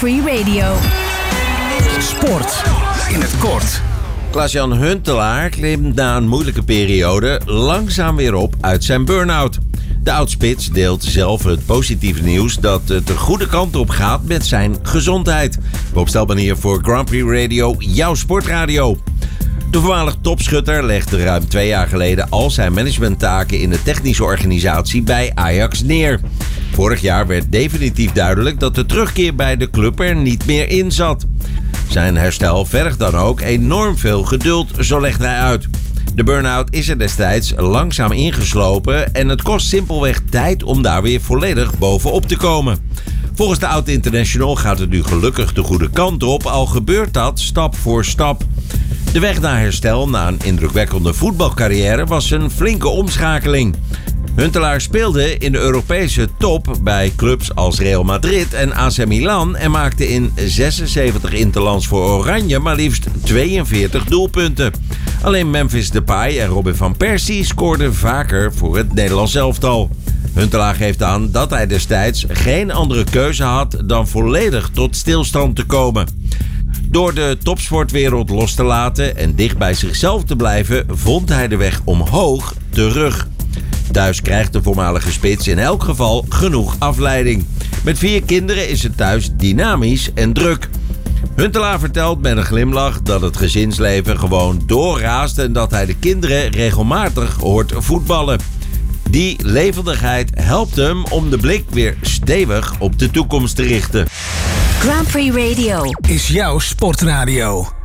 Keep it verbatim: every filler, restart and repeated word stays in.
Prix Radio. Sport in het kort. Klaas-Jan Huntelaar klimt na een moeilijke periode langzaam weer op uit zijn burn-out. De oudspits deelt zelf het positieve nieuws dat het de goede kant op gaat met zijn gezondheid. Bob Stelman hier voor Grand Prix Radio, jouw sportradio. De voormalig topschutter legde ruim twee jaar geleden al zijn managementtaken in de technische organisatie bij Ajax neer. Vorig jaar werd definitief duidelijk dat de terugkeer bij de club er niet meer in zat. Zijn herstel vergt dan ook enorm veel geduld, zo legt hij uit. De burn-out is er destijds langzaam ingeslopen en het kost simpelweg tijd om daar weer volledig bovenop te komen. Volgens de oud-international gaat het nu gelukkig de goede kant op, al gebeurt dat stap voor stap. De weg naar herstel na een indrukwekkende voetbalcarrière was een flinke omschakeling. Huntelaar speelde in de Europese top bij clubs als Real Madrid en A C Milan en maakte in zesenzeventig interlands voor Oranje maar liefst tweeënveertig doelpunten. Alleen Memphis Depay en Robin van Persie scoorden vaker voor het Nederlands elftal. Huntelaar geeft aan dat hij destijds geen andere keuze had dan volledig tot stilstand te komen. Door de topsportwereld los te laten en dicht bij zichzelf te blijven, vond hij de weg omhoog terug. Thuis krijgt de voormalige spits in elk geval genoeg afleiding. Met vier kinderen is het thuis dynamisch en druk. Huntelaar vertelt met een glimlach dat het gezinsleven gewoon doorraast en dat hij de kinderen regelmatig hoort voetballen. Die levendigheid helpt hem om de blik weer stevig op de toekomst te richten. Grand Prix Radio is jouw sportradio.